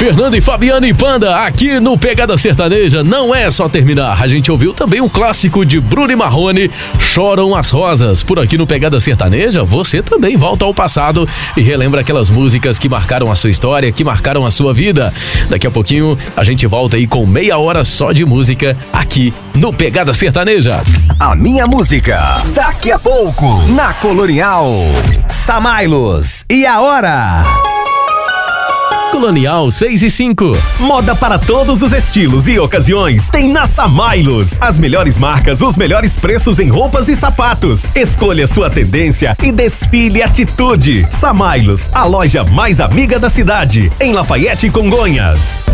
Fernando e Fabiano e Panda, aqui no Pegada Sertaneja. Não é só terminar, a gente ouviu também um clássico de Bruno e Marrone, Choram as Rosas. Por aqui no Pegada Sertaneja, você também volta ao passado e relembra aquelas músicas que marcaram a sua história, que marcaram a sua vida. Daqui a pouquinho a gente volta aí com meia hora só de música aqui no Pegada Sertaneja. A minha música, daqui a pouco, na Colonial. Samailos, e a hora? Colonial 6 e 5. Moda para todos os estilos e ocasiões tem na Samailos. As melhores marcas, os melhores preços em roupas e sapatos. Escolha sua tendência e desfile atitude. Samailos, a loja mais amiga da cidade, em Lafayette e Congonhas.